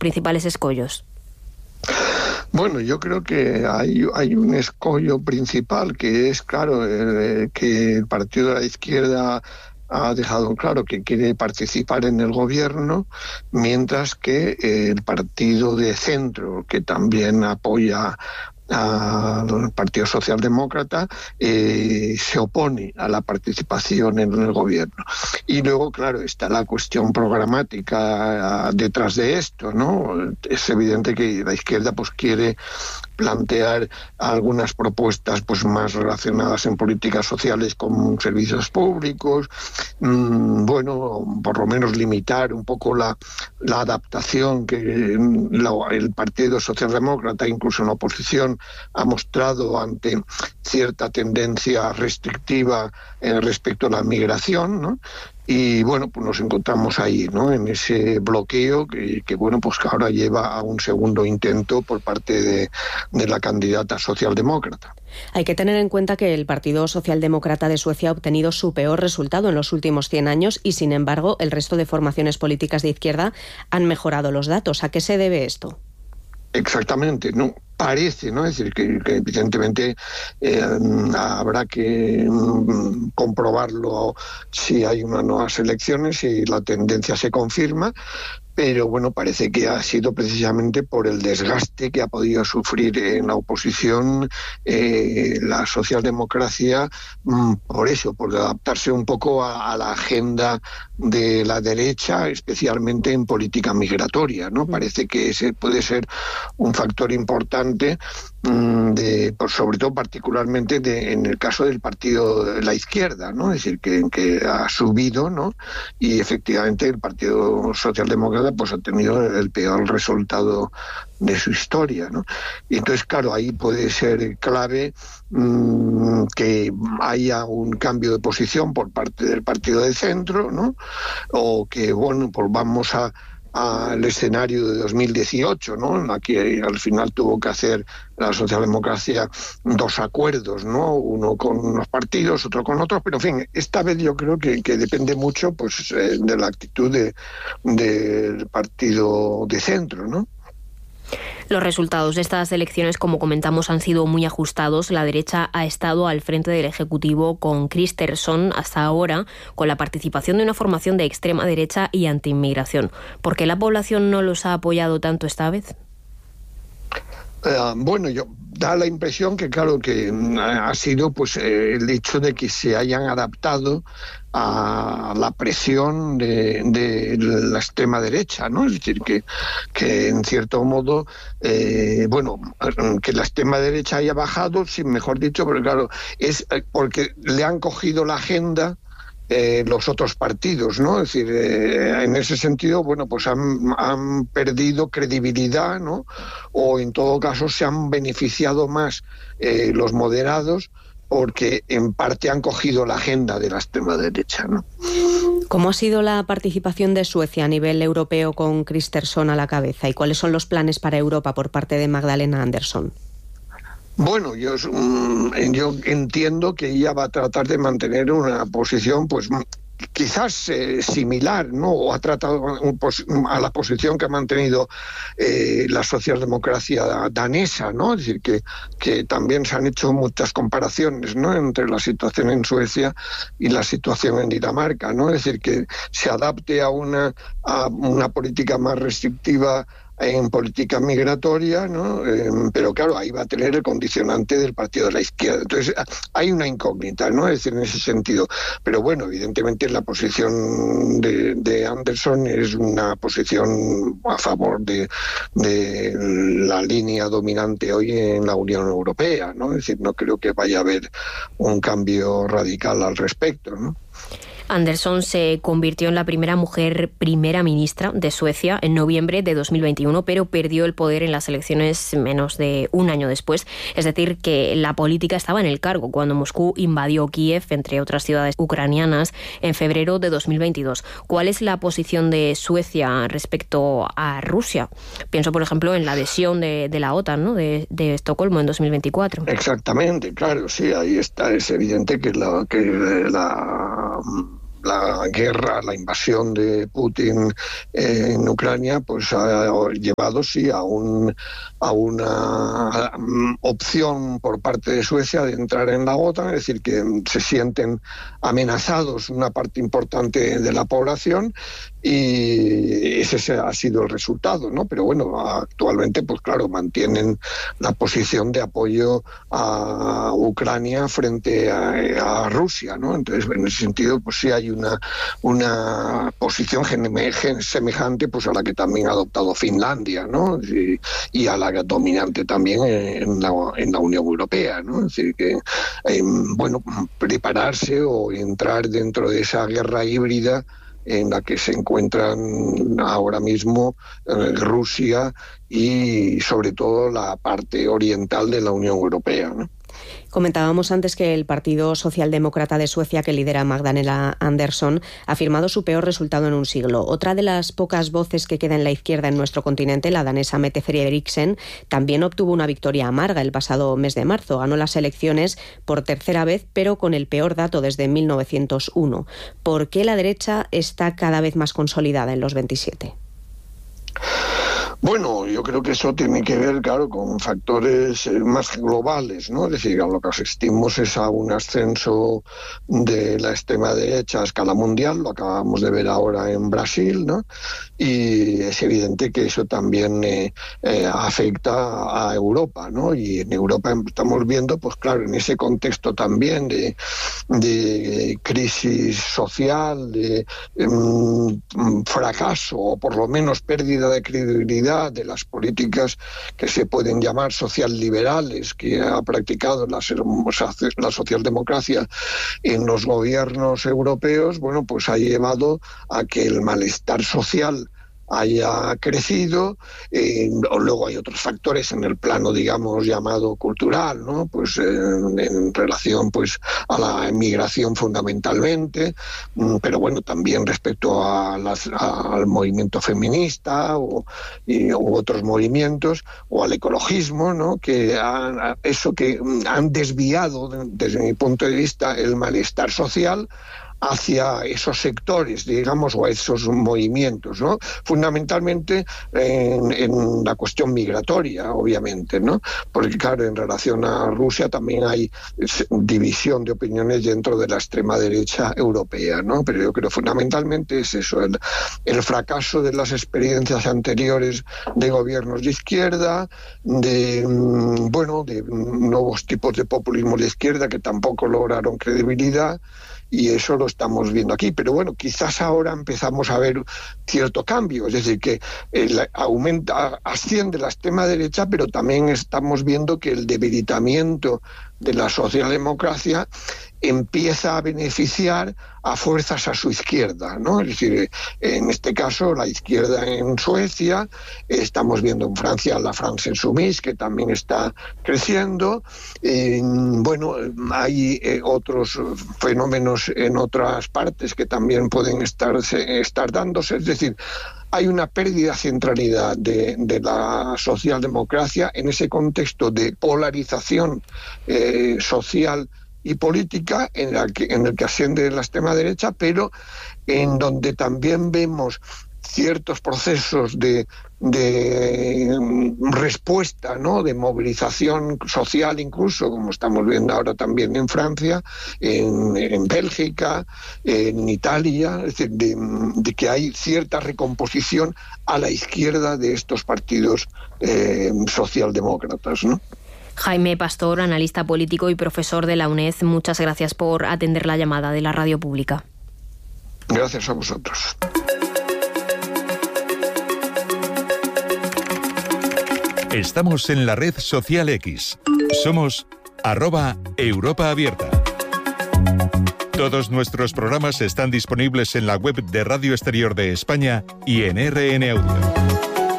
principales escollos? Bueno, yo creo que hay un escollo principal, que es, claro, que el partido de la izquierda ha dejado claro que quiere participar en el gobierno, mientras que el partido de centro, que también apoya al Partido Socialdemócrata, se opone a la participación en el gobierno. Y luego, claro, está la cuestión programática detrás de esto, ¿no? Es evidente que la izquierda pues quiere plantear algunas propuestas pues más relacionadas en políticas sociales con servicios públicos, bueno, por lo menos limitar un poco la adaptación que el Partido Socialdemócrata, incluso en la oposición, ha mostrado ante cierta tendencia restrictiva respecto a la migración, ¿no? Y bueno, pues nos encontramos ahí, ¿no? En ese bloqueo que bueno, pues que ahora lleva a un segundo intento por parte de la candidata socialdemócrata. Hay que tener en cuenta que el Partido Socialdemócrata de Suecia ha obtenido su peor resultado en los últimos 100 años y, sin embargo, el resto de formaciones políticas de izquierda han mejorado los datos. ¿A qué se debe esto? Exactamente, no parece, ¿no? Es decir, que evidentemente habrá que comprobarlo si hay unas nuevas elecciones y la tendencia se confirma. Pero bueno, parece que ha sido precisamente por el desgaste que ha podido sufrir en la oposición la socialdemocracia, por eso, por adaptarse un poco a la agenda de la derecha, especialmente en política migratoria, ¿no? Parece que ese puede ser un factor importante, sobre todo particularmente en el caso del partido de la izquierda, ¿no? Es decir, que ha subido, ¿no? Y efectivamente el Partido Socialdemócrata pues ha tenido el peor resultado de su historia, ¿no? Y entonces, claro, ahí puede ser clave que haya un cambio de posición por parte del partido de centro, ¿no? O que, bueno, pues vamos al escenario de 2018, ¿no? En la que al final tuvo que hacer la socialdemocracia dos acuerdos, ¿no? Uno con unos partidos, otro con otros, pero en fin, esta vez yo creo que depende mucho pues de la actitud del partido de centro, ¿no? Los resultados de estas elecciones, como comentamos, han sido muy ajustados. La derecha ha estado al frente del Ejecutivo con Kristersson hasta ahora, con la participación de una formación de extrema derecha y antiinmigración. ¿Por qué la población no los ha apoyado tanto esta vez? Bueno, da la impresión que, claro, que ha sido pues el hecho de que se hayan adaptado a la presión de la extrema derecha, ¿no? Es decir, que en cierto modo, bueno, que la extrema derecha haya bajado, sí, mejor dicho, pero claro, es porque le han cogido la agenda los otros partidos, ¿no? Es decir, en ese sentido, bueno, pues han perdido credibilidad, ¿no? O en todo caso se han beneficiado más los moderados, porque en parte han cogido la agenda de la extrema derecha, ¿no? ¿Cómo ha sido la participación de Suecia a nivel europeo con Kristersson a la cabeza? ¿Y cuáles son los planes para Europa por parte de Magdalena Andersson? Bueno, yo entiendo que ella va a tratar de mantener una posición, pues quizás similar, ¿no? O ha tratado a la posición que ha mantenido la socialdemocracia danesa, ¿no? Es decir, que también se han hecho muchas comparaciones, ¿no? Entre la situación en Suecia y la situación en Dinamarca, ¿no? Es decir, que se adapte a una política más restrictiva en política migratoria, ¿no? Pero claro, ahí va a tener el condicionante del partido de la izquierda. Entonces, hay una incógnita, ¿no? Es decir, en ese sentido. Pero bueno, evidentemente la posición de Andersson es una posición a favor de la línea dominante hoy en la Unión Europea, ¿no? Es decir, no creo que vaya a haber un cambio radical al respecto, ¿no? Andersson se convirtió en la primera mujer primera ministra de Suecia en noviembre de 2021, pero perdió el poder en las elecciones menos de un año después. Es decir, que la política estaba en el cargo cuando Moscú invadió Kiev, entre otras ciudades ucranianas, en febrero de 2022. ¿Cuál es la posición de Suecia respecto a Rusia? Pienso, por ejemplo, en la adhesión de la OTAN, ¿no? de Estocolmo en 2024. la guerra, la invasión de Putin en Ucrania, pues ha llevado sí a una opción por parte de Suecia de entrar en la OTAN, es decir, que se sienten amenazados una parte importante de la población, y ese ha sido el resultado, ¿no? Pero bueno, actualmente, pues claro, mantienen la posición de apoyo a Ucrania frente a Rusia, ¿no? Entonces, en ese sentido, pues sí hay una posición semejante, pues a la que también ha adoptado Finlandia, ¿no? Y a la dominante también en la Unión Europea, ¿no? Es decir, que bueno, prepararse o entrar dentro de esa guerra híbrida en la que se encuentran ahora mismo Rusia y sobre todo la parte oriental de la Unión Europea, ¿no? Comentábamos antes que el Partido Socialdemócrata de Suecia, que lidera Magdalena Andersson, ha firmado su peor resultado en un siglo. Otra de las pocas voces que queda en la izquierda en nuestro continente, la danesa Mette Frederiksen, también obtuvo una victoria amarga el pasado mes de marzo. Ganó las elecciones por tercera vez, pero con el peor dato desde 1901. ¿Por qué la derecha está cada vez más consolidada en los 27? Bueno, yo creo que eso tiene que ver, claro, con factores más globales, ¿no? Es decir, a lo que asistimos es a un ascenso de la extrema derecha a escala mundial, lo acabamos de ver ahora en Brasil, ¿no? Y es evidente que eso también afecta a Europa, ¿no? Y en Europa estamos viendo, pues claro, en ese contexto también de crisis social, de fracaso o por lo menos pérdida de credibilidad de las políticas que se pueden llamar socialliberales que ha practicado la socialdemocracia en los gobiernos europeos, bueno, pues ha llevado a que el malestar social haya crecido. Luego hay otros factores en el plano, digamos, llamado cultural, ¿no? Pues en relación pues a la emigración fundamentalmente, pero bueno, también respecto al movimiento feminista u otros movimientos, o al ecologismo, ¿no? Que han desviado, desde mi punto de vista, el malestar social hacia esos sectores, digamos, o a esos movimientos, ¿no? Fundamentalmente en la cuestión migratoria, obviamente, ¿no? Porque, claro, en relación a Rusia también hay división de opiniones dentro de la extrema derecha europea, ¿no? Pero yo creo fundamentalmente es eso, el fracaso de las experiencias anteriores de gobiernos de izquierda, de nuevos tipos de populismo de izquierda que tampoco lograron credibilidad, y eso lo estamos viendo aquí. Pero bueno, quizás ahora empezamos a ver cierto cambio, es decir, que asciende la extrema derecha, pero también estamos viendo que el debilitamiento de la socialdemocracia empieza a beneficiar a fuerzas a su izquierda, ¿no? Es decir, en este caso la izquierda en Suecia, estamos viendo en Francia la France Insoumise, que también está creciendo. Bueno, hay otros fenómenos en otras partes que también pueden estar dándose, es decir, hay una pérdida de centralidad de la socialdemocracia en ese contexto de polarización social y política en el que asciende la extrema derecha, pero en donde también vemos ciertos procesos de respuesta, ¿no? De movilización social, incluso, como estamos viendo ahora también en Francia, en Bélgica, en Italia, es decir, de que hay cierta recomposición a la izquierda de estos partidos socialdemócratas, ¿no? Jaime Pastor, analista político y profesor de la UNED, muchas gracias por atender la llamada de la radio pública. Gracias a vosotros. Estamos en la red social X. Somos @EuropaAbierta. Todos nuestros programas están disponibles en la web de Radio Exterior de España y en RN Audio.